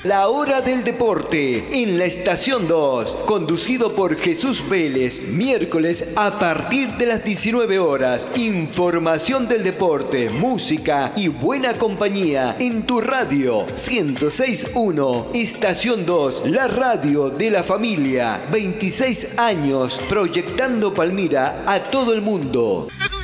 La Hora del Deporte en la Estación 2, conducido por Jesús Vélez, miércoles a partir de las 19 horas. Información del deporte, música y buena compañía en tu radio 106.1, Estación 2, la radio de la familia. 26 años proyectando Palmira a todo el mundo.